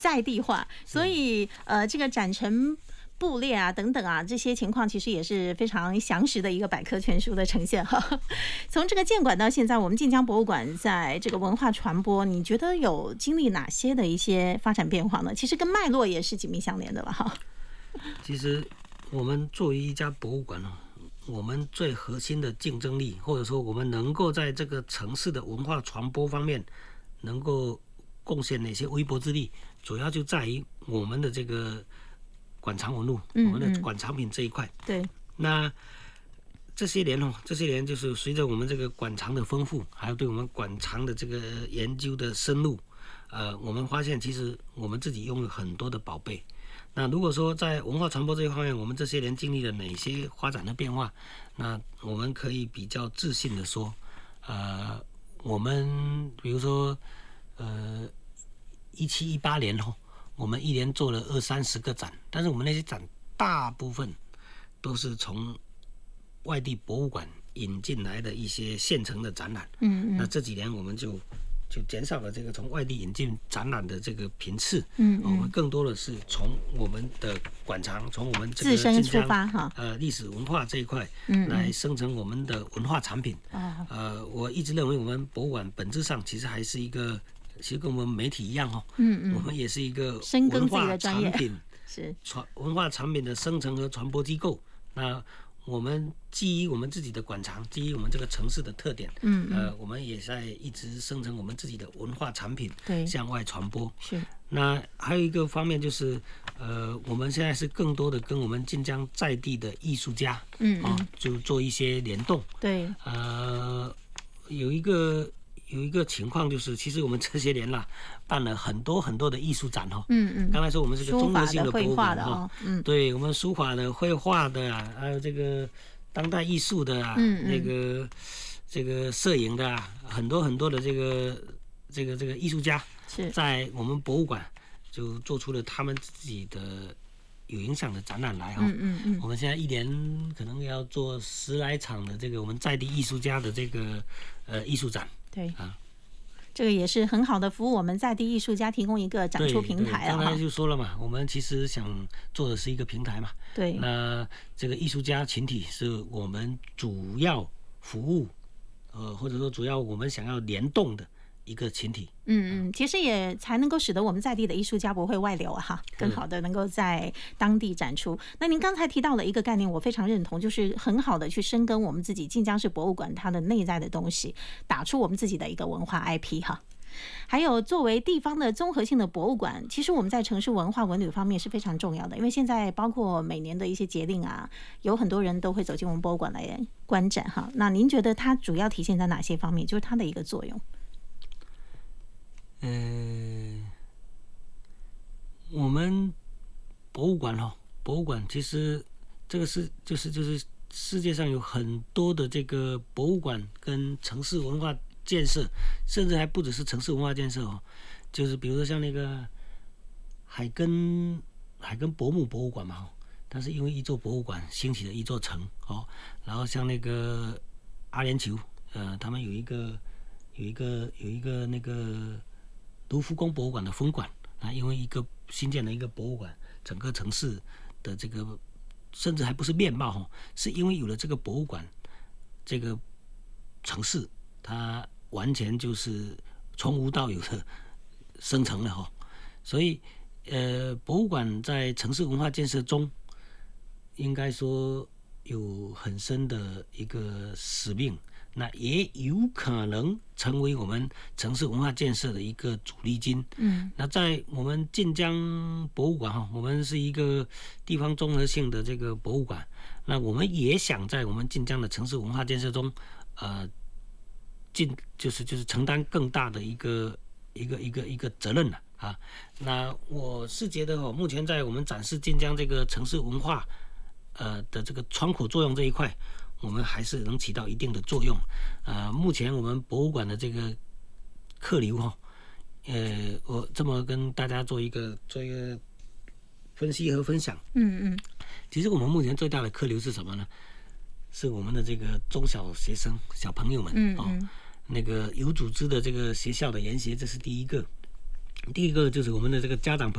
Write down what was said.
在地化，所以这个展陈布列啊等等啊，这些情况其实也是非常详实的一个百科全书的呈现哈。从这个建馆到现在，我们晋江博物馆在这个文化传播，你觉得有经历哪些的一些发展变化呢？其实跟脉络也是紧密相连的了哈。 其实我们作为一家博物馆呢，我们最核心的竞争力，或者说我们能够在这个城市的文化传播方面能够贡献哪些微薄之力，主要就在于我们的这个馆藏文物，我们的馆藏品这一块。 对， 那这些年就是随着我们这个馆藏的丰富，还有对我们馆藏的这个研究的深入，我们发现其实我们自己拥有很多的宝贝。那如果说在文化传播这一方面，我们这些年经历了哪些发展的变化，那我们可以比较自信的说，我们比如说17、18年后，我们一年做了20-30个展，但是我们那些展大部分都是从外地博物馆引进来的一些现成的展览。那这几年我们就减少了这个从外地引进展览的这个频次。我们更多的是从我们的馆藏，从我们这个自身出发哈， 历史文化这一块来生成我们的文化产品。我一直认为我们博物馆本质上其实还是一个，其实跟我们媒体一样我们也是一个文化产品， 是文化产品的生成和传播机构。那我们基于我们自己的馆藏，基于我们这个城市的特点，我们也在一直生成我们自己的文化产品，向外传播。 是。 那还有一个方面就是，我们现在是更多的跟我们晋江在地的艺术家，就做一些联动。 对。 有一个情况就是，其实我们这些年啦，办了很多的艺术展哈。刚才说我们是个综合性的博物馆哈。对，我们书法的、绘画的啊，还有这个当代艺术的啊，这个摄影的啊，很多的这个艺术家，在我们博物馆就做出了他们自己的有影响的展览来哈。我们现在一年可能要做10来场的这个我们在地艺术家的这个艺术展。 对这个也是很好的服务我们在地艺术家，提供一个展出平台啊。 刚才就说了嘛，我们其实想做的是一个平台嘛。 对。 那这个艺术家群体是我们主要服务，或者说主要我们想要联动的一个群体。 其实也才能够使得我们在地的艺术家不会外流哈，更好的能够在当地展出。那您刚才提到了一个概念，我非常认同，就是很好的去深耕我们自己晋江市博物馆它的内在的东西，打出我们自己的一个文化 IP 哈。还有作为地方的综合性的博物馆，其实我们在城市文化文旅方面是非常重要的，因为现在包括每年的一些节令啊，有很多人都会走进我们博物馆来观展哈。那您觉得它主要体现在哪些方面，就是它的一个作用？ 我们博物馆其实这个就是世界上有很多的这个博物馆跟城市文化建设，甚至还不只是城市文化建设就是比如说像那个海根博物馆嘛它是因为一座博物馆兴起了一座城然后像那个阿联酋他们有一个那个卢浮宫博物馆的分馆因为一个新建的一个博物馆，整个城市的这个甚至还不是面貌是因为有了这个博物馆，这个城市它完全就是从无到有的生成了所以博物馆在城市文化建设中应该说有很深的一个使命，那也有可能成为我们城市文化建设的一个主力军。那在我们晋江博物馆我们是一个地方综合性的这个博物馆，那我们也想在我们晋江的城市文化建设中就是承担更大的一个责任那我是觉得目前在我们展示晋江这个城市文化的这个窗口作用这一块，我们还是能起到一定的作用。目前我们博物馆的这个客流我这么跟大家做一个分析和分享。其实我们目前最大的客流是什么呢？是我们的这个中小学生小朋友们那个有组织的这个学校的研习，这是第一个。 第一个就是我们的这个家长朋